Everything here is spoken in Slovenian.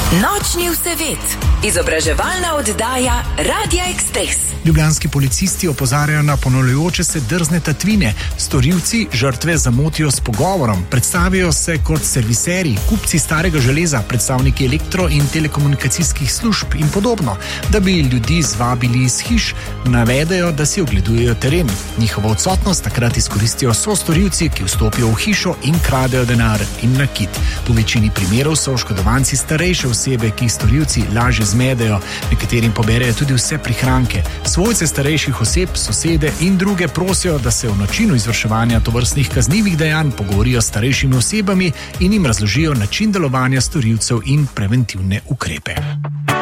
Nočni vsevet. Izobraževalna oddaja Radia Ekspres. Ljubljanski policisti opozarjajo na ponavljajoče se drzne tatvine. Storilci žrtve zamotijo s pogovorom, predstavijo se kot serviseri, kupci starega železa, predstavniki elektro- in telekomunikacijskih služb in podobno. Da bi ljudi zvabili iz hiš, navedejo, da si ogledujejo teren. Njihovo odsotnost takrat izkoristijo storilci, ki vstopijo v hišo in kradejo denar in nakit. V večini primerov so oškodovanci starejše osebe, ki jih storilci lažje zmedejo, nekaterim poberejo tudi vse prihranke. Svojce starejših oseb, sosede in druge prosijo, da se o načinu izvrševanja tovrstnih kaznivih dejanj pogovorijo s starejšimi osebami in jim razložijo način delovanja storilcev in preventivne ukrepe.